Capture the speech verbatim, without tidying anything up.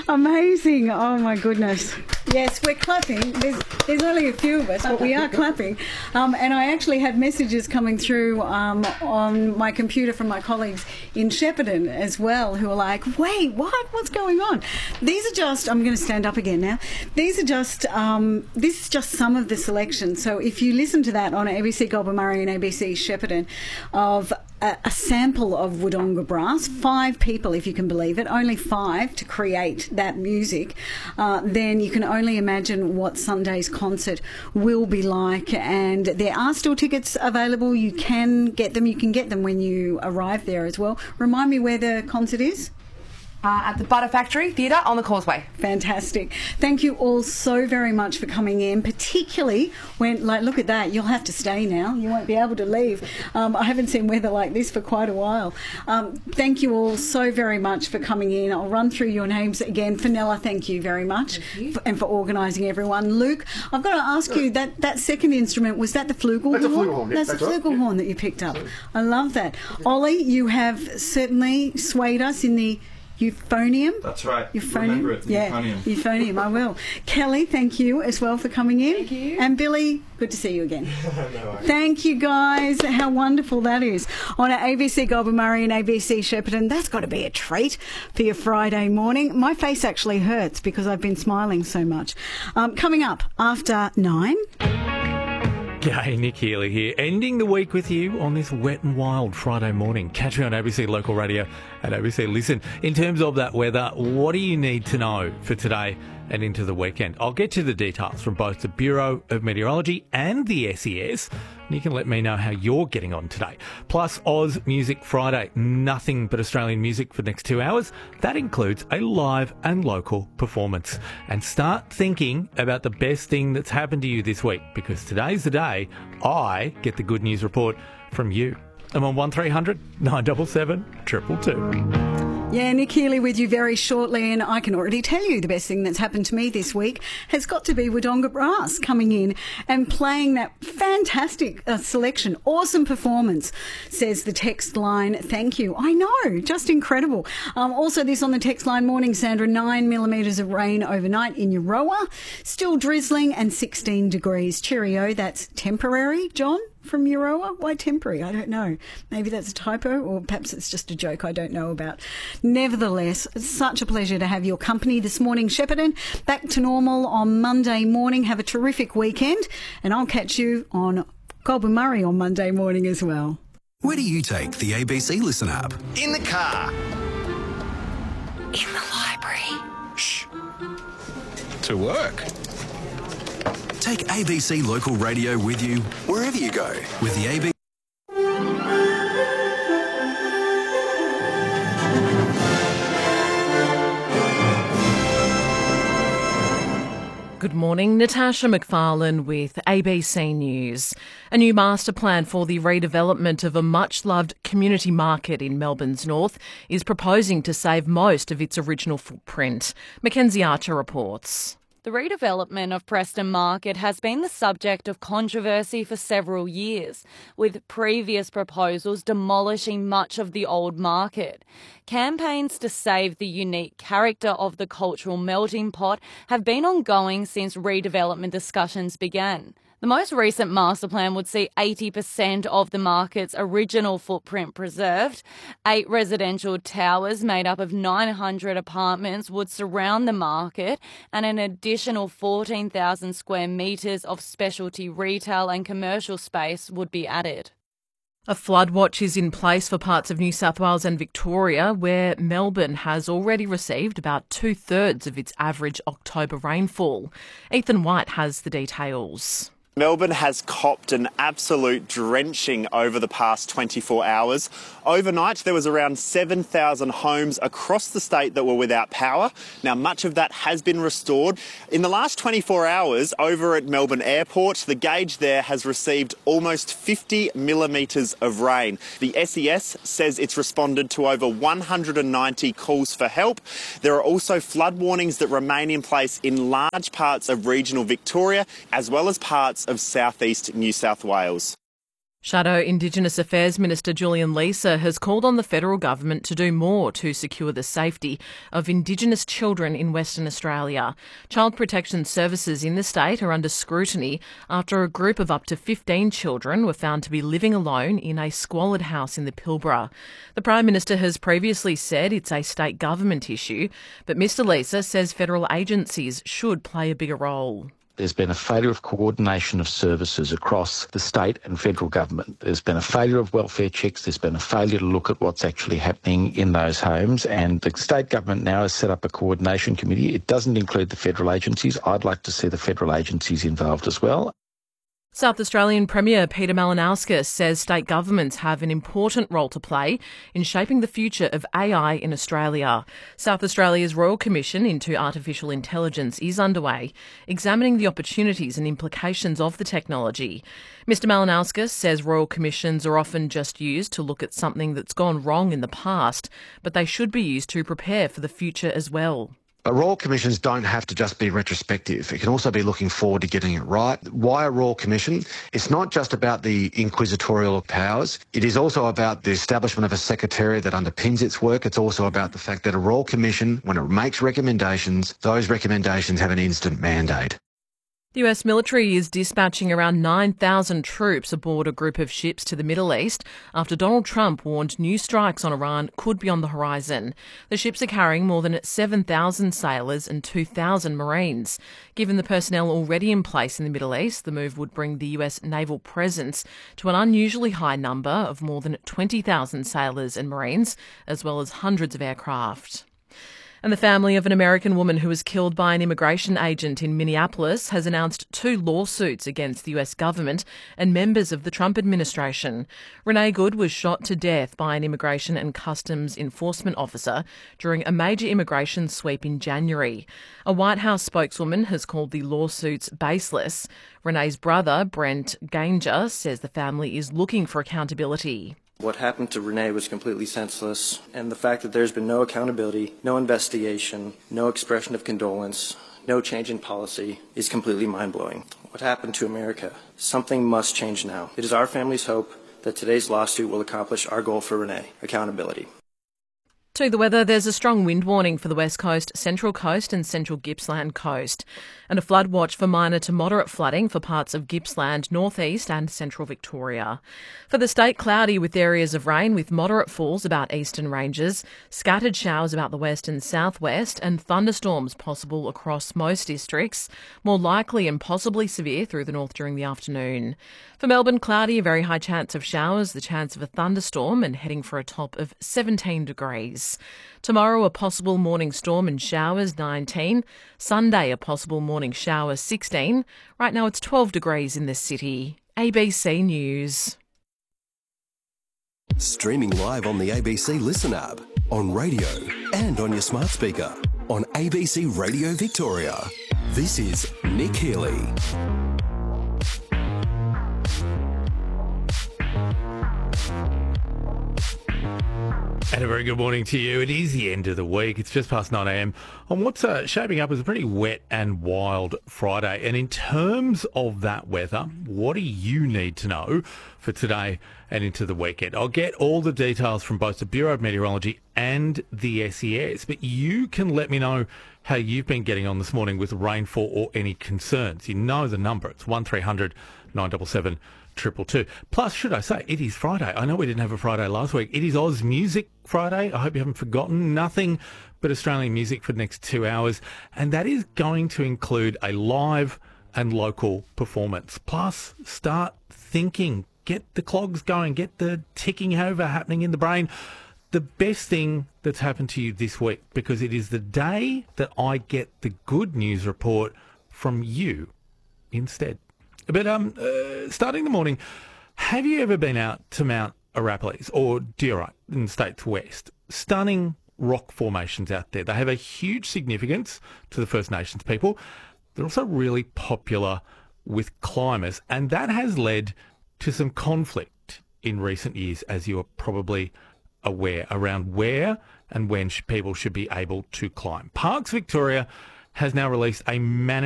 Amazing. Oh, my goodness. Yes, we're clapping. There's, there's only a few of us, but we are clapping. Um, and I actually had messages coming through um, on my computer from my colleagues in Shepparton as well, who are like, wait, what? What's going on? These are just, I'm going to stand up again now. These are just, um, this is just some of the selection. So if you listen to that on A B C Goulburn Murray and A B C Shepparton of a, a sample of Wodonga Brass, five people, if you can believe it, only five to create that music, uh, then you can only imagine what Sunday's concert will be like. And there are still tickets available. You can get them. You can get them when you arrive there as well. Remind me where the concert is. Uh, at the Butter Factory Theatre on the Causeway. Fantastic. Thank you all so very much for coming in, particularly when, like, look at that, you'll have to stay now. You won't be able to leave. Um, I haven't seen weather like this for quite a while. Um, thank you all so very much for coming in. I'll run through your names again. Fenella, thank you very much. You. For, and for organising everyone. Luke, I've got to ask you, that, that second instrument, was that the flugelhorn? That's a flugelhorn, yes, That's, that's a flugelhorn right. that you picked up. I love that. Ollie, you have certainly swayed us in the euphonium. That's right. Euphonium. Remember it, the yeah. euphonium. Euphonium, I will. Kelly, thank you as well for coming in. Thank you. And Billy, good to see you again. No worries. Thank you, guys. How wonderful that is. On A B C Goulburn Murray and A B C Shepparton, that's got to be a treat for your Friday morning. My face actually hurts because I've been smiling so much. Um, coming up after nine... G'day, Nick Healy here, ending the week with you on this wet and wild Friday morning. Catch me on A B C Local Radio and A B C Listen. In terms of that weather, what do you need to know for today and into the weekend? I'll get you the details from both the Bureau of Meteorology and the S E S. And you can let me know how you're getting on today. Plus, Oz Music Friday. Nothing but Australian music for the next two hours. That includes a live and local performance. And start thinking about the best thing that's happened to you this week, because today's the day I get the good news report from you. I'm on one three hundred nine seven seven, two two two. Yeah, Nick Healy with you very shortly, and I can already tell you the best thing that's happened to me this week has got to be Wodonga Brass coming in and playing that fantastic uh, selection. Awesome performance, says the text line. Thank you. I know, just incredible. Um, also this on the text line, morning Sandra, nine millimetres of rain overnight in Euroa, still drizzling and sixteen degrees. Cheerio, that's temporary, John? From Euroa? Why temporary? I don't know. Maybe that's a typo, or perhaps it's just a joke I don't know about. Nevertheless, it's such a pleasure to have your company this morning, Shepparton. Back to normal on Monday morning. Have a terrific weekend, and I'll catch you on Goulburn Murray on Monday morning as well. Where do you take the A B C Listen app? In the car. In the library. Shh. To work. Take A B C Local Radio with you wherever you go with the A B C. Good morning, Natasha McFarlane with A B C News. A new master plan for the redevelopment of a much-loved community market in Melbourne's north is proposing to save most of its original footprint. Mackenzie Archer reports. The redevelopment of Preston Market has been the subject of controversy for several years, with previous proposals demolishing much of the old market. Campaigns to save the unique character of the cultural melting pot have been ongoing since redevelopment discussions began. The most recent master plan would see eighty percent of the market's original footprint preserved. Eight residential towers made up of nine hundred apartments would surround the market, and an additional fourteen thousand square metres of specialty retail and commercial space would be added. A flood watch is in place for parts of New South Wales and Victoria, where Melbourne has already received about two-thirds of its average October rainfall. Ethan White has the details. Melbourne has copped an absolute drenching over the past twenty-four hours. Overnight, there was around seven thousand homes across the state that were without power. Now, much of that has been restored. In the last twenty-four hours, over at Melbourne Airport, the gauge there has received almost fifty millimetres of rain. The S E S says it's responded to over one hundred ninety calls for help. There are also flood warnings that remain in place in large parts of regional Victoria, as well as parts of southeast New South Wales. Shadow Indigenous Affairs Minister Julian Leeser has called on the federal government to do more to secure the safety of Indigenous children in Western Australia. Child protection services in the state are under scrutiny after a group of up to fifteen children were found to be living alone in a squalid house in the Pilbara. The Prime Minister has previously said it's a state government issue, but Mr Leeser says federal agencies should play a bigger role. There's been a failure of coordination of services across the state and federal government. There's been a failure of welfare checks. There's been a failure to look at what's actually happening in those homes. And the state government now has set up a coordination committee. It doesn't include the federal agencies. I'd like to see the federal agencies involved as well. South Australian Premier Peter Malinauskas says state governments have an important role to play in shaping the future of A I in Australia. South Australia's Royal Commission into Artificial Intelligence is underway, examining the opportunities and implications of the technology. Mr Malinauskas says Royal Commissions are often just used to look at something that's gone wrong in the past, but they should be used to prepare for the future as well. But Royal Commissions don't have to just be retrospective. It can also be looking forward to getting it right. Why a Royal Commission? It's not just about the inquisitorial powers. It is also about the establishment of a secretariat that underpins its work. It's also about the fact that a Royal Commission, when it makes recommendations, those recommendations have an instant mandate. The U S military is dispatching around nine thousand troops aboard a group of ships to the Middle East after Donald Trump warned new strikes on Iran could be on the horizon. The ships are carrying more than seven thousand sailors and two thousand Marines. Given the personnel already in place in the Middle East, the move would bring the U S naval presence to an unusually high number of more than twenty thousand sailors and Marines, as well as hundreds of aircraft. And the family of an American woman who was killed by an immigration agent in Minneapolis has announced two lawsuits against the U S government and members of the Trump administration. Renee Good was shot to death by an Immigration and Customs Enforcement officer during a major immigration sweep in January. A White House spokeswoman has called the lawsuits baseless. Renee's brother, Brent Ganger, says the family is looking for accountability. What happened to Renee was completely senseless, and the fact that there's been no accountability, no investigation, no expression of condolence, no change in policy is completely mind-blowing. What happened to America? Something must change now. It is our family's hope that today's lawsuit will accomplish our goal for Renee, accountability. To the weather, there's a strong wind warning for the West Coast, Central Coast and Central Gippsland Coast, and a flood watch for minor to moderate flooding for parts of Gippsland, northeast and central Victoria. For the state, cloudy with areas of rain with moderate falls about eastern ranges, scattered showers about the west and southwest, and thunderstorms possible across most districts, more likely and possibly severe through the north during the afternoon. For Melbourne, cloudy, a very high chance of showers, the chance of a thunderstorm, and heading for a top of seventeen degrees. Tomorrow, a possible morning storm and showers, nineteen. Sunday, a possible morning shower, sixteen. Right now, it's twelve degrees in the city. A B C News. Streaming live on the A B C Listen app, on radio and on your smart speaker, on A B C Radio Victoria. This is Nick Healy. And a very good morning to you. It is the end of the week. It's just past nine a.m. on what's uh, shaping up as a pretty wet and wild Friday. And in terms of that weather, what do you need to know for today and into the weekend? I'll get all the details from both the Bureau of Meteorology and the S E S, but you can let me know how you've been getting on this morning with rainfall or any concerns. You know the number. It's one three hundred nine seven seven triple two. Plus, should I say, it is Friday. I know we didn't have a Friday last week. It is Oz Music Friday. I hope you haven't forgotten. Nothing but Australian music for the next two hours. And that is going to include a live and local performance. Plus, start thinking. Get the clogs going. Get the ticking over happening in the brain. The best thing that's happened to you this week, because it is the day that I get the good news report from you instead. But um, uh, starting the morning, have you ever been out to Mount Arapiles or Diorite in the state's west? Stunning rock formations out there. They have a huge significance to the First Nations people. They're also really popular with climbers, and that has led to some conflict in recent years, as you are probably aware, around where and when people should be able to climb. Parks Victoria has now released a managed